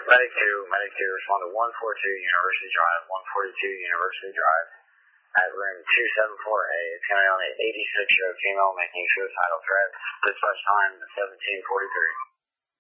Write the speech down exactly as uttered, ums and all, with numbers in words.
Medic two, Medic two, respond to one forty-two University Drive, one forty-two University Drive, at room two seventy-four A. It's coming on an eighty-six-year-old female making suicidal threats. Dispatch time seventeen forty-three.